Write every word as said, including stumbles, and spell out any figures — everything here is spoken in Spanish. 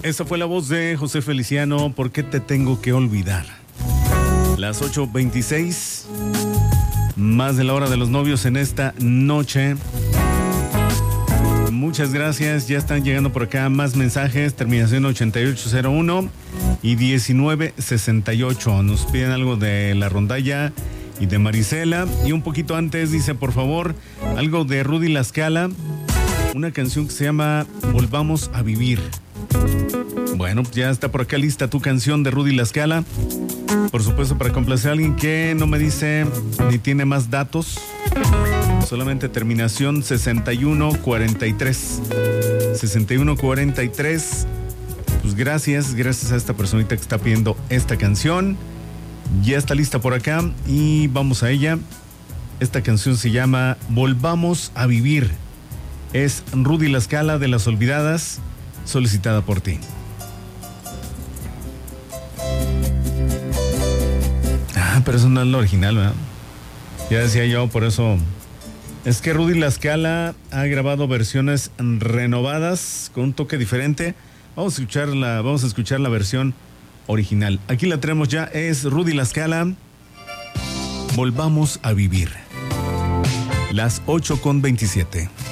Esa fue la voz de José Feliciano, ¿por qué te tengo que olvidar? Las ocho veintiséis, más de la hora de los novios en esta noche. Muchas gracias, ya están llegando por acá más mensajes, terminación ochenta y ocho cero uno y diecinueve sesenta y ocho. Nos piden algo de La Rondalla y de Marisela. Y un poquito antes dice, por favor, algo de Rudy La Scala, una canción que se llama Volvamos a Vivir. Bueno, ya está por acá lista tu canción de Rudy La Scala. Por supuesto, para complacer a alguien que no me dice ni tiene más datos. Solamente terminación sesenta y uno cuarenta y tres. sesenta y uno cuarenta y tres. Pues gracias, gracias a esta personita que está pidiendo esta canción. Ya está lista por acá y vamos a ella. Esta canción se llama Volvamos a Vivir. Es Rudy La Scala de Las Olvidadas, solicitada por ti. Ah, pero eso no es lo original, ¿verdad? Ya decía yo, por eso. Es que Rudy La Scala ha grabado versiones renovadas con un toque diferente. Vamos a escuchar la, vamos a escuchar la versión original. Aquí la tenemos ya, es Rudy La Scala. Volvamos a Vivir. Las ocho con veintisiete.